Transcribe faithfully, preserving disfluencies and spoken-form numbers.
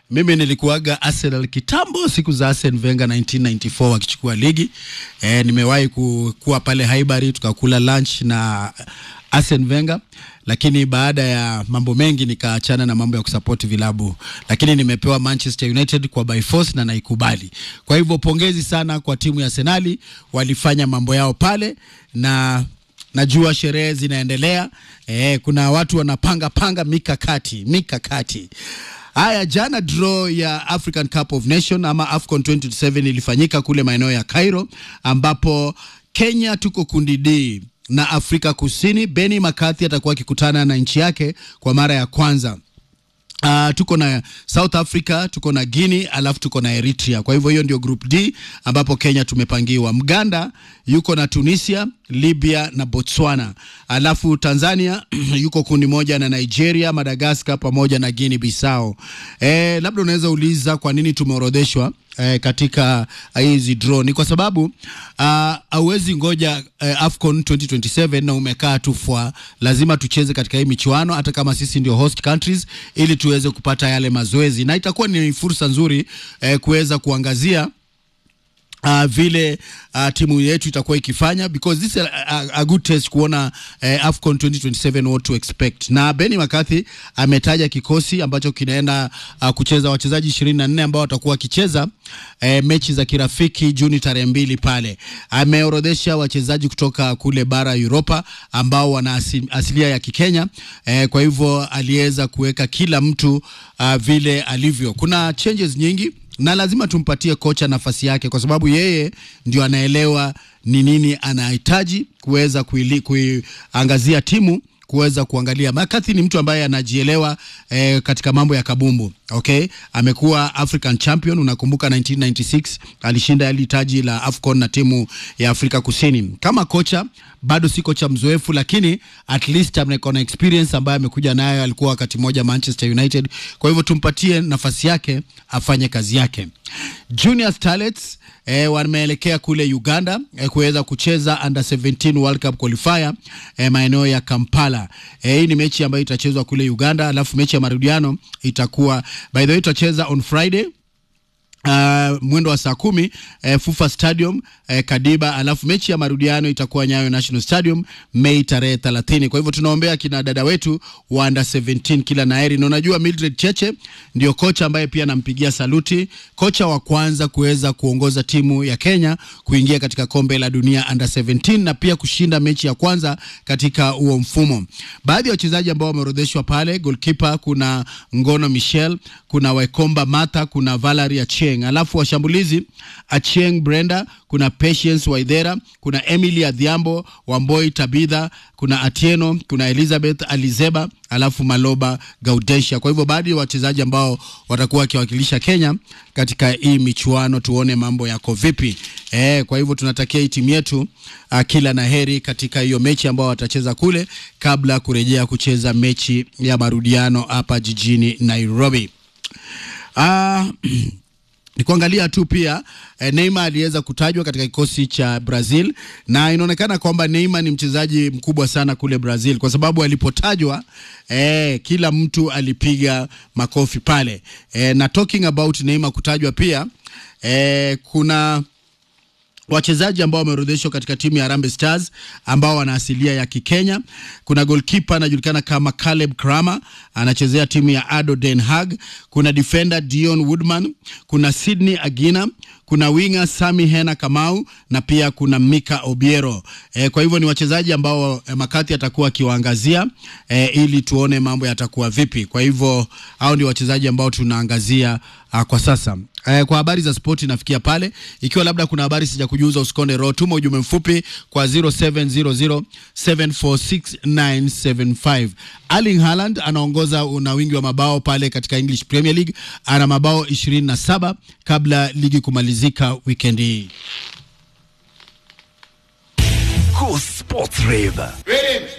Mimi nilikuaga Arsenal kitambo, siku za Arsene Wenger nineteen ninety-four wakichukua ligi. Eh, nimewahi ku, kuwa pale Highbury tukakula lunch na Arsene Wenger, lakini baada ya mambo mengi nikaachana na mambo ya kusupport vilabu. Lakini nimepewa Manchester United kwa by force na naikubali. Kwa hivyo pongezi sana kwa timu ya Arsenal, walifanya mambo yao pale na najua sherehe zinaendelea. Eh, kuna watu wanapanga panga mikakati, mikakati. Haya, jana draw ya African Cup of Nations ama AFCON twenty twenty-seven ilifanyika kule maeneo ya Cairo, ambapo Kenya tuko kundi D na Afrika Kusini. Benny McCarthy atakuwa akikutana na nchi yake kwa mara ya kwanza. Uh, tuko na South Africa, tuko na Guinea, alafu tuko na Eritrea. Kwa hivyo hiyo ndio group D ambapo Kenya tumepangiwa. Mganda yuko na Tunisia, Libya na Botswana. Alafu Tanzania yuko kundi moja na Nigeria, Madagascar pamoja na Guinea Bissau. Eh, labda unaweza uliza kwa nini tumeorodheshwa eh, katika hizi draw. Ni kwa sababu hauwezi uh, ngoja uh, AFCON twenty twenty-seven na umekaa tu fwa. Lazima tucheze katika hii michuano hata kama sisi ndio host countries, ili tuweze kupata yale mazoezi, na itakuwa ni fursa nzuri eh, kuweza kuangazia Uh, vile uh, timu yetu itakuwa ikifanya, because this is a, a, a good test kuona uh, AFCON twenty twenty-seven what to expect. Na Benny McCarthy ametaja kikosi ambacho kinaenda uh, kucheza wachezaji ishirini na nne ambao watakuwa kicheza uh, mechi za kirafiki Juni tarehe mbili pale. Ameorodhesha wachezaji kutoka kule bara Europa ambao wana asilia ya Kikenya. Uh, kwa hivyo aliweza kuweka kila mtu uh, vile alivyo. Kuna changes nyingi na lazima tumpatie kocha nafasi yake, kwa sababu yeye ndio anaelewa ni nini anahitaji kuweza kuiangazia timu, kuweza kuangalia. McCarthy ni mtu ambaye anajielewa eh, katika mambo ya kabumbu. Okay, amekuwa African champion, unakumbuka nineteen ninety-six alishinda ile taji la AFCON na timu ya Afrika Kusini. Kama kocha bado si kocha mzoefu, lakini at least amekuwa na experience ambayo amekuja nayo. Alikuwa wakati mmoja Manchester United, kwa hivyo tumpatie nafasi yake afanye kazi yake. Junior Starlets eh, wameelekea kule Uganda eh, kuweza kucheza under seventeen World Cup qualifier eh, maeneo ya Kampala. Eh, hii ni mechi ambayo itachezwa kule Uganda, alafu mechi ya marudiano itakuwa, by the way, tutacheza on Friday Uh, mwendo wa saa kumi eh, Fufa Stadium eh, Kadiba, alafu mechi ya marudiano itakuwa Nyayo National Stadium Mei tarehe thelathini. Kwa hivyo tunaombea kina dada wetu wa under seventeen kila naheri. Na unajua Mildred Cheche ndio kocha ambaye pia nampigia saluti, kocha wa kwanza kuweza kuongoza timu ya Kenya kuingia katika kombe la dunia under seventeen na pia kushinda mechi ya kwanza katika huo mfumo. Baadhi ya wachezaji ambao wameorodheshwa pale: goalkeeper kuna Ngono Michelle, kuna Wekomba Martha, kuna Valerie Achieng. Alafu washambulizi Achieng Brenda, kuna Patience Waithera, kuna Emily Adhiambo, Wamboi Tabitha, kuna Atieno, kuna Elizabeth Alizeba, alafu Maloba Gaudesha. Kwa hivyo baadhi ya wachezaji ambao watakuwa wakiwakilisha Kenya katika hii michuano, tuone mambo yako vipi. Eh, kwa hivyo tunatakia hii timu yetu uh, kila naheri katika hiyo mechi ambao watacheza kule kabla kurejea kucheza mechi ya marudiano hapa jijini Nairobi. Ah uh, Ni kuangalia tu pia eh, Neymar aliweza kutajwa katika kikosi cha Brazil, na inaonekana kwamba Neymar ni mchezaji mkubwa sana kule Brazil, kwa sababu alipotajwa eh, kila mtu alipiga makofi pale. Eh, na talking about Neymar kutajwa pia eh, kuna wachezaji ambao wameorodheshwa katika timu ya Harambee Stars ambao wana asilia ya Kikenya. Kuna goalkeeper anajulikana kama Caleb Kramer, anachezea timu ya Ado Den Haag. Kuna defender Dion Woodman, kuna Sydney Agina, kuna winger Sami Hena Kamau, na pia kuna Mika Obiero. E, kwa hivyo ni wachezaji ambao e, McCarthy atakuwa akiwaangazia e, ili tuone mambo yatakuwa vipi. Kwa hivyo hao ndio wachezaji ambao tunaangazia a, kwa sasa. E, kwa habari za spoti nafikia pale. Ikiwa labda kuna habari sija kujuza, usikonde roho, tuma ujumbe mfupi kwa zero seven zero zero seven four six nine seven five. Erling Haaland anaongoza na wingi wa mabao pale katika English Premier League, ana mabao ishirini na saba kabla ligi kumalizika weekend hii. Cool Sports Rave.